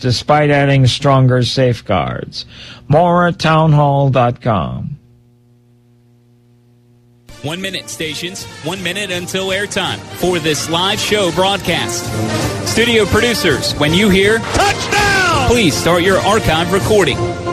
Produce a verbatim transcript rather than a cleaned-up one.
despite adding stronger safeguards. More at townhall dot com. One minute stations, one minute until airtime for this live show broadcast. Studio producers, when you hear touchdown, please start your archive recording.